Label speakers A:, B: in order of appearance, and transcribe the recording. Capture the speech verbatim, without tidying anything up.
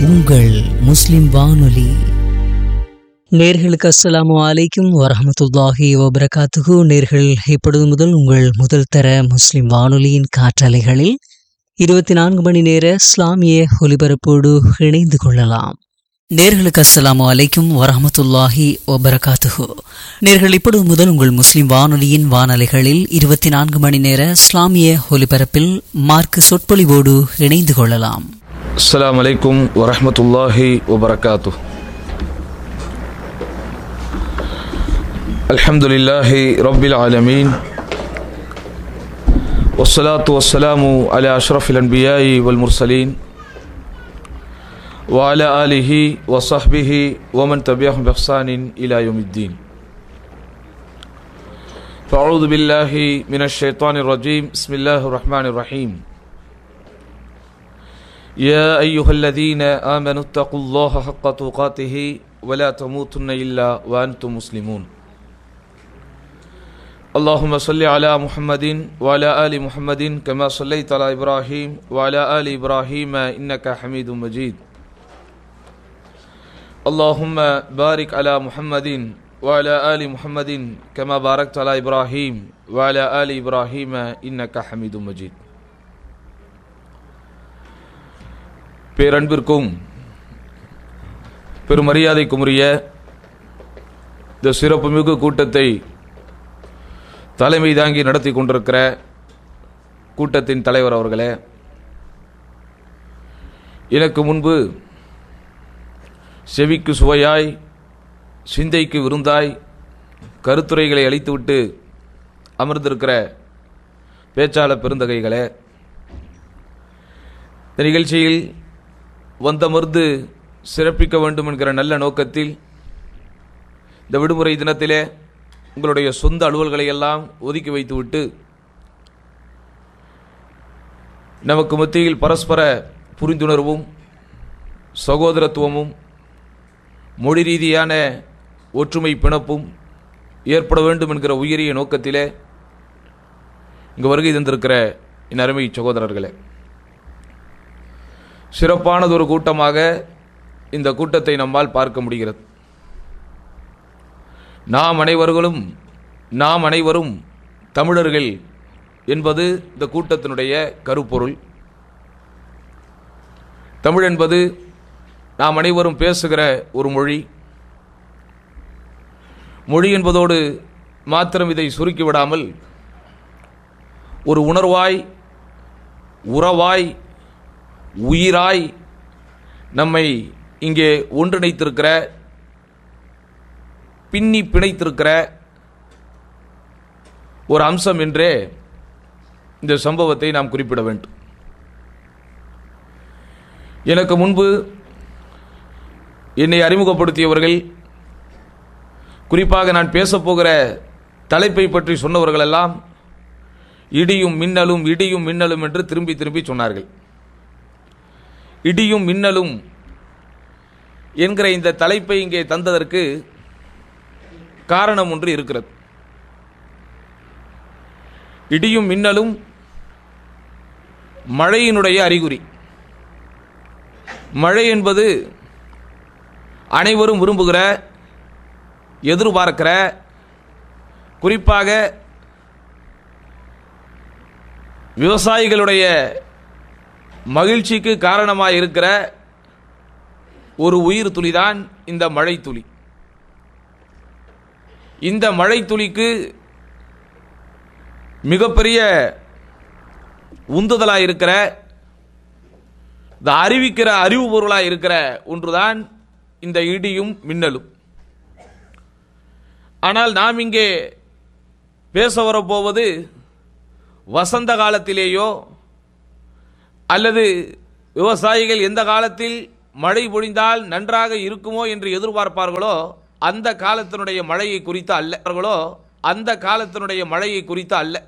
A: உங்கள் முஸ்லிம் வானொலி. நேர்களுக்கு அஸ்ஸலாமு அலைக்கும் வரஹ்மத்துல்லாஹி வபரகாத்துஹு. நேர்கள் இப்பொழுது முதல் உங்கள் முதல் தர முஸ்லிம் வானொலியின் காற்றலைகளில் இருபத்தி நான்கு மணி நேர இஸ்லாமிய ஒலிபரப்போடு இணைந்து கொள்ளலாம். நேர்களுக்கு அஸ்ஸலாமு அலைக்கும் வரஹ்மத்துல்லாஹி வபரகாத்துஹு. நேர்கள் இப்பொழுது முதல் உங்கள் முஸ்லிம் வானொலியின் வானலைகளில் இருபத்தி நான்கு மணி நேர இஸ்லாமிய ஒலிபரப்பில் மார்க்க சொற்பொழிவோடு இணைந்து கொள்ளலாம்.
B: அஸ்ஸலாமு அலைக்கும் வரஹ்மத்துல்லாஹி வபரகாத்துஹு. அல்ஹம்துலில்லாஹி ரப்பில் ஆலமீன். வஸ்ஸலாத்து வஸ்ஸலாமு அலா அஷ்ரஃபில் அன்பியாஇ வல் முர்சலீன் வ அலா ஆலிஹி வ ஸஹ்பிஹி வ மன் தபிஅஹும் பி இஹ்சானின் இலா யௌமித்தீன். ஃபஅஊது பில்லாஹி மினஷ் ஷைத்தானிர் ரஜீம். பிஸ்மில்லாஹிர் ரஹ்மானிர் ரஹீம். يا أيها الذين آمنوا اتقوا الله حق تقاته ولا تموتن إلا وأنتم مسلمون. اللهم صل على محمد وعلى آل محمد كما صليت على إبراهيم وعلى آل إبراهيم إنك حميد مجيد. اللهم بارك على محمد وعلى آل محمد كما باركت على إبراهيم وعلى آل إبراهيم إنك حميد مجيد. பேரன்பிற்கும் பெருமரியாதைக்கும் உரிய இந்த சிறப்புமிகு கூட்டத்தை தலைமை தாங்கி நடத்தி கொண்டிருக்கிற கூட்டத்தின் தலைவர் அவர்களே, எனக்கு முன்பு செவிக்கு சுவையாய் சிந்தைக்கு விருந்தாய் கருத்துரைகளை அளித்துவிட்டு அமர்ந்திருக்கிற பேச்சாளர் பெருந்தகைகளே, இந்த நிகழ்ச்சியில் வந்தமர்ந்து சிறப்பிக்க வேண்டும் என்கிற நல்ல நோக்கத்தில் இந்த விடுமுறை தினத்திலே உங்களுடைய சொந்த அலுவல்களை எல்லாம் ஒதுக்கி வைத்துவிட்டு நமக்கு மத்தியில் பரஸ்பர புரிந்துணர்வும் சகோதரத்துவமும் மொழி ரீதியான ஒற்றுமை பிணப்பும் ஏற்பட வேண்டும் என்கிற உயரிய நோக்கத்திலே இங்கு வருகை தந்திருக்கிற என் அருமை சகோதரர்களே, சிறப்பானதொரு கூட்டமாக இந்த கூட்டத்தை நம்மால் பார்க்க முடிகிறது. நாம் அனைவர்களும் நாம் அனைவரும் தமிழர்கள் என்பது இந்த கூட்டத்தினுடைய கருப்பொருள். தமிழ் என்பது நாம் அனைவரும் பேசுகிற ஒரு மொழி. மொழி என்பதோடு மாத்திரம் இதை சுருக்கிவிடாமல் ஒரு உணர்வாய், உறவாய், உயிராய் நம்மை இங்கே ஒன்றிணைத்திருக்கிற, பின்னி பிணைத்திருக்கிற ஒரு அம்சம் என்றே இந்த சம்பவத்தை நாம் குறிப்பிட வேண்டும். எனக்கு முன்பு என்னை அறிமுகப்படுத்தியவர்கள், குறிப்பாக நான் பேசப்போகிற தலைப்பை பற்றி சொன்னவர்களெல்லாம் இடியும் மின்னலும் இடியும் மின்னலும் என்று திரும்பி திரும்பி சொன்னார்கள். இடியும் மின்னலும் என்கிற இந்த தலைப்பை இங்கே தந்ததற்கு காரணம் ஒன்று இருக்கிறது. இடியும் மின்னலும் மழையினுடைய அறிகுறி. மழை என்பது அனைவரும் விரும்புகிற, எதிர்பார்க்கிற, குறிப்பாக விவசாயிகளுடைய மகிழ்ச்சிக்கு காரணமாக இருக்கிற ஒரு உயிர் துளிதான் இந்த மழை துளி. இந்த மழை துளிக்கு மிகப்பெரிய உந்துதலாக இருக்கிற, இந்த அறிவிக்கிற அறிவு பொருளாக இருக்கிற ஒன்றுதான் இந்த இடியும் மின்னலும். ஆனால் நாம் இங்கே பேச வரப்போவது வசந்த காலத்திலேயோ அல்லது விவசாயிகள் எந்த காலத்தில் மழை பொழிந்தால் நன்றாக இருக்குமோ என்று எதிர்பார்ப்பார்களோ அந்த காலத்தினுடைய மழையை குறித்து அல்ல அந்த காலத்தினுடைய மழையை குறித்து அல்ல